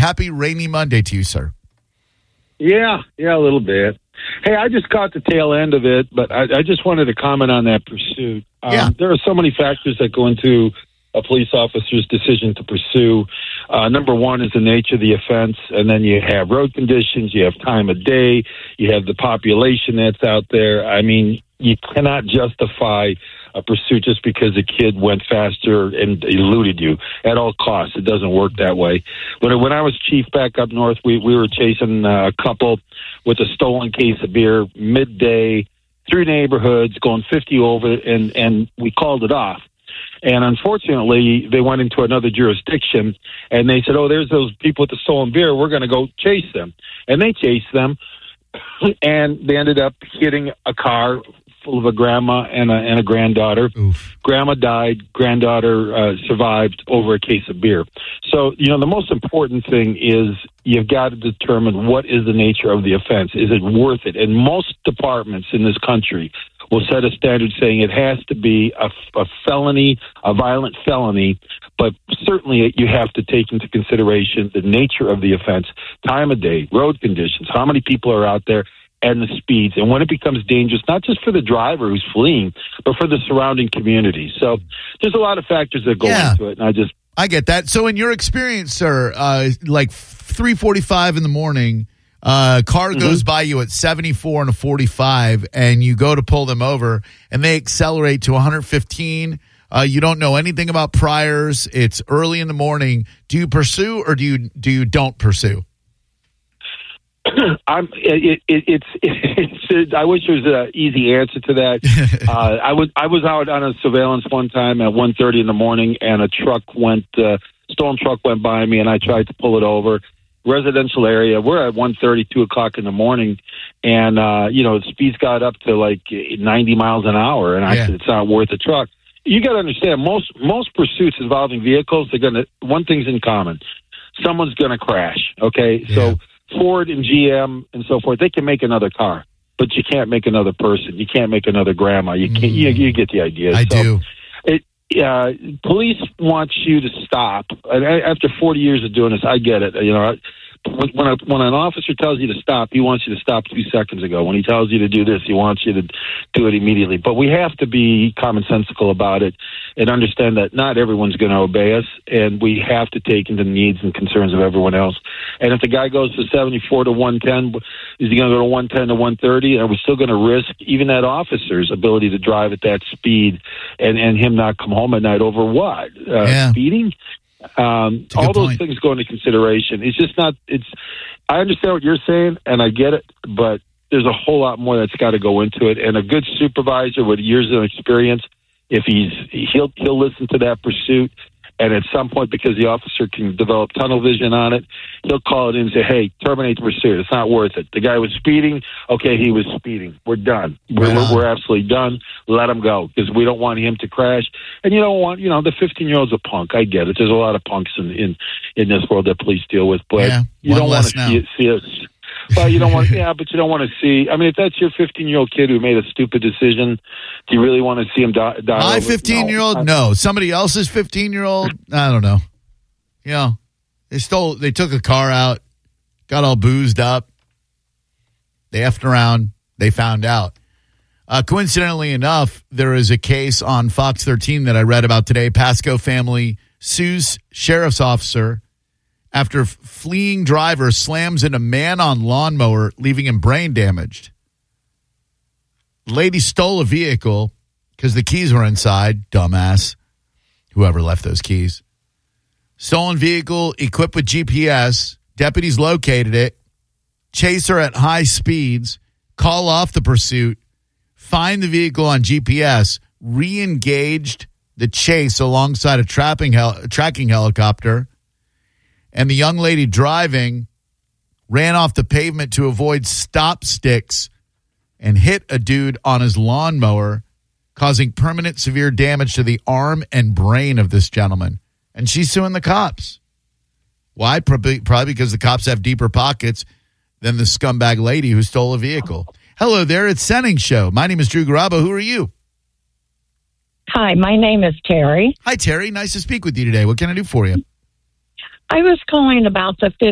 Happy rainy Monday to you, sir. Yeah, a little bit. Hey, I just caught the tail end of it, but I just wanted to comment on that pursuit. There are so many factors that go into a police officer's decision to pursue. Number one is the nature of the offense, and then you have road conditions, you have time of day, you have the population that's out there. I mean, you cannot justify a pursuit just because a kid went faster and eluded you at all costs. It doesn't work that way. When I was chief back up north, we were chasing a couple with a stolen case of beer midday through neighborhoods, going 50 over, and we called it off. And unfortunately, they went into another jurisdiction, and they said, there's those people with the stolen beer. We're going to go chase them. And they chased them, and they ended up hitting a car full of a grandma and a granddaughter. Oof. Grandma died. Granddaughter survived over a case of beer. So, the most important thing is you've got to determine what is the nature of the offense. Is it worth it? And most departments in this country will set a standard saying it has to be a felony, a violent felony, but certainly you have to take into consideration the nature of the offense, time of day, road conditions, how many people are out there, and the speeds. And when it becomes dangerous, not just for the driver who's fleeing, but for the surrounding community. So there's a lot of factors that go into it, and I get that. So in your experience, sir, like 3:45 in the morning, car goes by you at 74 and a 45, and you go to pull them over, and they accelerate to 115. You don't know anything about priors. It's early in the morning. Do you pursue or do you don't pursue? I wish there was an easy answer to that. I was out on a surveillance one time at 1:30 in the morning, and a stolen truck went by me, and I tried to pull it over. Residential area. We're at 1:30, 2 o'clock in the morning, and the speeds got up to like 90 miles an hour, and I said it's not worth a truck. You got to understand, most pursuits involving vehicles, one thing's in common: someone's going to crash. Okay, so Ford and GM and so forth, they can make another car, but you can't make another person. You can't make another grandma. You can't. You get the idea. I do. Police want you to stop. And after 40 years of doing this, I get it. When an officer tells you to stop, he wants you to stop 2 seconds ago. When he tells you to do this, he wants you to do it immediately. But we have to be commonsensical about it and understand that not everyone's going to obey us, and we have to take into the needs and concerns of everyone else. And if the guy goes to 74 to 110, is he going to go to 110 to 130? Are we still going to risk even that officer's ability to drive at that speed and him not come home at night over what? Speeding? All those things go into consideration. It's just not. I understand what you're saying, and I get it, but there's a whole lot more that's got to go into it. And a good supervisor with years of experience, if he'll listen to that pursuit, and at some point, because the officer can develop tunnel vision on it, he'll call it in and say, "Hey, terminate the pursuit. It's not worth it. The guy was speeding. Okay, he was speeding. We're done. We're absolutely done. Let him go, because we don't want him to crash." And you don't want, the 15-year-old's a punk. I get it. There's a lot of punks in this world that police deal with, but you don't want to see us. Well, you don't want, but you don't want to see. I mean, if that's your 15-year-old kid who made a stupid decision, do you really want to see him die? My 15-year-old, no. Somebody else's 15-year-old, I don't know. They took a car out, got all boozed up. They effed around. They found out. Coincidentally enough, there is a case on Fox 13 that I read about today. Pasco family sues sheriff's officer after fleeing driver slams into man on lawnmower, leaving him brain damaged. Lady stole a vehicle because the keys were inside. Dumbass. Whoever left those keys. Stolen vehicle equipped with GPS. Deputies located it. Chase her at high speeds. Call off the pursuit. Find the vehicle on GPS. Re-engaged the chase alongside a tracking helicopter. And the young lady driving ran off the pavement to avoid stop sticks and hit a dude on his lawnmower, causing permanent severe damage to the arm and brain of this gentleman. And she's suing the cops. Why? Probably because the cops have deeper pockets than the scumbag lady who stole a vehicle. Hello there, it's Senning Show. My name is Drew Garabo. Who are you? Hi, my name is Terry. Hi, Terry. Nice to speak with you today. What can I do for you? I was calling about the